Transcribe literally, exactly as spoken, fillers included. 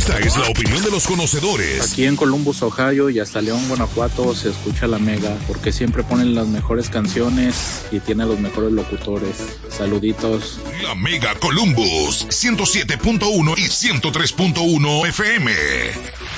Esta es la opinión de los conocedores. Aquí en Columbus, Ohio y hasta León, Guanajuato se escucha La Mega porque siempre ponen las mejores canciones y tiene a los mejores locutores. Saluditos. La Mega Columbus, ciento siete punto uno y ciento tres punto uno F M.